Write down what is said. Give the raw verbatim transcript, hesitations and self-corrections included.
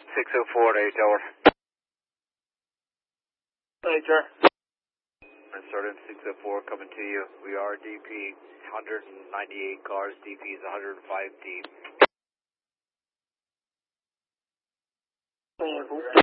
six oh four, eight hour. Hey, sir. Started six oh four coming to you. We are D P, one hundred ninety-eight cars. D P is one hundred five deep. Hey,